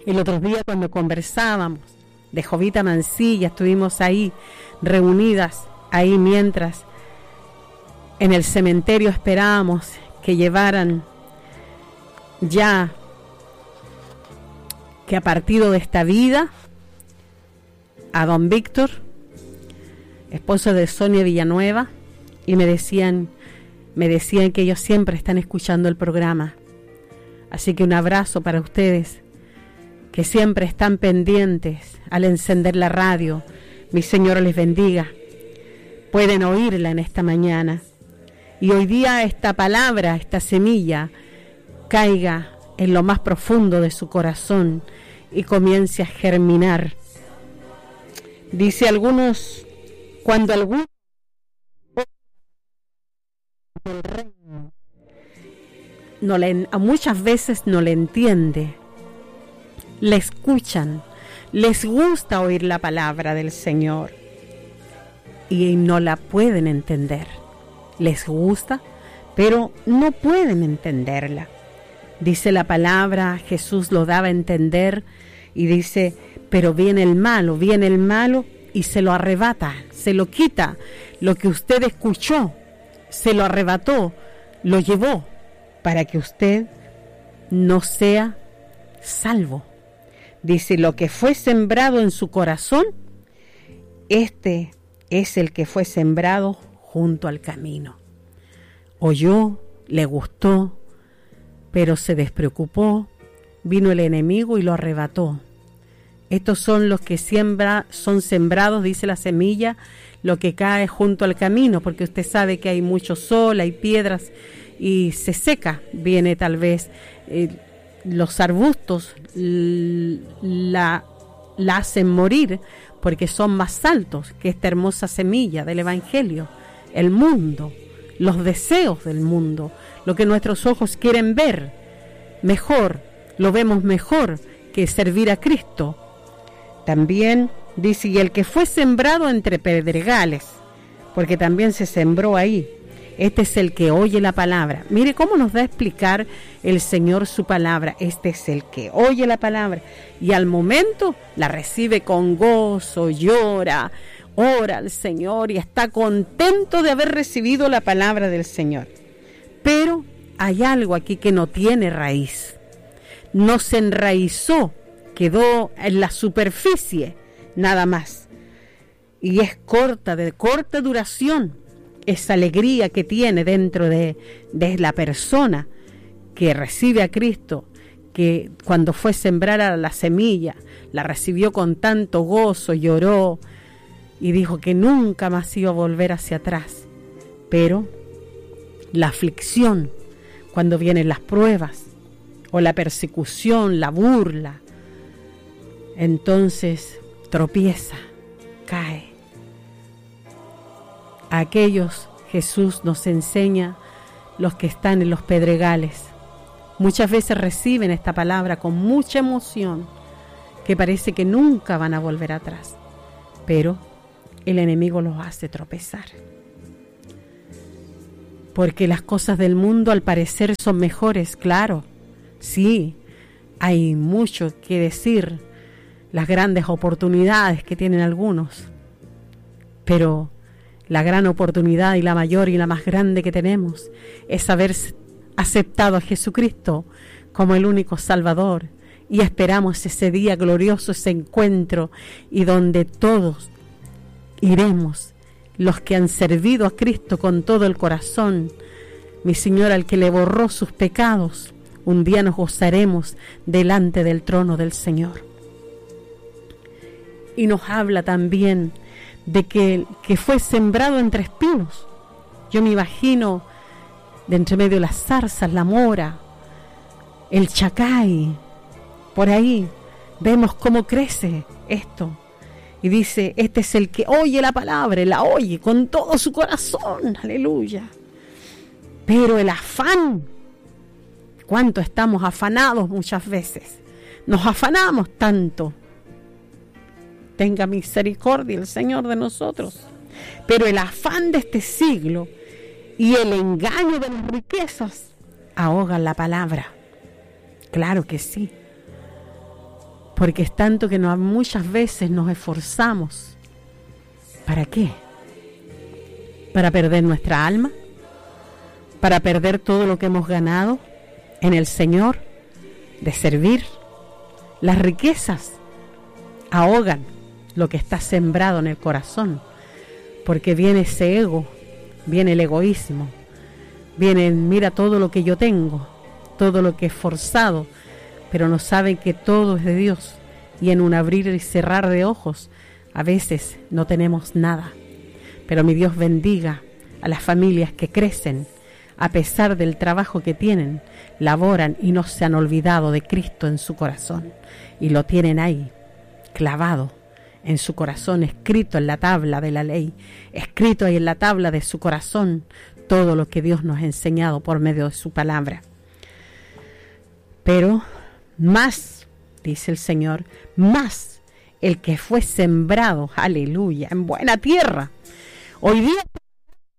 El otro día cuando conversábamos de Jovita Mancilla, estuvimos ahí reunidas, ahí mientras en el cementerio esperábamos que llevaran ya que ha partido de esta vida a don Víctor, esposo de Sonia Villanueva, y me decían que ellos siempre están escuchando el programa. Así que un abrazo para ustedes, que siempre están pendientes al encender la radio. Mi Señor les bendiga. Pueden oírla en esta mañana. Y hoy día esta palabra, esta semilla, caiga en lo más profundo de su corazón y comience a germinar. Dice algunos, cuando alguno del reino muchas veces no le entiende, le escuchan, les gusta oír la palabra del Señor y no la pueden entender. Les gusta, pero no pueden entenderla. Dice la palabra, Jesús lo daba a entender y dice, pero viene el malo y se lo arrebata, se lo quita. Lo que usted escuchó, se lo arrebató, lo llevó para que usted no sea salvo. Dice, lo que fue sembrado en su corazón, este es el que fue sembrado junto al camino. Oyó, le gustó, pero se despreocupó, vino el enemigo y lo arrebató. Estos son los que son sembrados, dice la semilla, lo que cae junto al camino, porque usted sabe que hay mucho sol, hay piedras y se seca. Viene tal vez los arbustos la hacen morir porque son más altos que esta hermosa semilla del Evangelio, el mundo, los deseos del mundo, lo que nuestros ojos quieren ver mejor, lo vemos mejor que servir a Cristo. También dice, y el que fue sembrado entre pedregales, porque también se sembró ahí, este es el que oye la palabra. Mire cómo nos da a explicar el Señor su palabra. Este es el que oye la palabra y al momento la recibe con gozo, llora, ora al Señor y está contento de haber recibido la palabra del Señor. Pero hay algo aquí que no tiene raíz. No se enraizó, quedó en la superficie nada más. Y es de corta duración esa alegría que tiene dentro de la persona que recibe a Cristo, que cuando fue sembrada la semilla, la recibió con tanto gozo, lloró y dijo que nunca más iba a volver hacia atrás. Pero la aflicción, cuando vienen las pruebas o la persecución, la burla, entonces tropieza, cae. A aquellos Jesús nos enseña, los que están en los pedregales. Muchas veces reciben esta palabra con mucha emoción, que parece que nunca van a volver atrás, pero el enemigo los hace tropezar. Porque las cosas del mundo al parecer son mejores, claro, sí, hay mucho que decir, las grandes oportunidades que tienen algunos, pero la gran oportunidad y la mayor y la más grande que tenemos es haber aceptado a Jesucristo como el único Salvador, y esperamos ese día glorioso, ese encuentro, y donde todos iremos, los que han servido a Cristo con todo el corazón. Mi Señor, al que le borró sus pecados, un día nos gozaremos delante del trono del Señor. Y nos habla también de que fue sembrado entre espinos. Yo me imagino de entre medio de las zarzas, la mora, el chacay, por ahí vemos cómo crece esto. Y dice, este es el que oye la palabra, la oye con todo su corazón, aleluya. Pero el afán, ¿cuánto estamos afanados muchas veces? Nos afanamos tanto. Tenga misericordia el Señor de nosotros. Pero el afán de este siglo y el engaño de las riquezas ahogan la palabra. Claro que sí. Porque es tanto que muchas veces nos esforzamos. ¿Para qué? ¿Para perder nuestra alma? ¿Para perder todo lo que hemos ganado en el Señor? De servir. Las riquezas ahogan lo que está sembrado en el corazón. Porque viene ese ego, viene el egoísmo. Viene, mira todo lo que yo tengo, todo lo que he esforzado, pero no saben que todo es de Dios, y en un abrir y cerrar de ojos a veces no tenemos nada. Pero mi Dios bendiga a las familias que crecen, a pesar del trabajo que tienen, laboran y no se han olvidado de Cristo en su corazón, y lo tienen ahí, clavado en su corazón, escrito en la tabla de la ley, escrito ahí en la tabla de su corazón, todo lo que Dios nos ha enseñado por medio de su palabra. Pero más, dice el Señor, más el que fue sembrado, aleluya, en buena tierra. Hoy día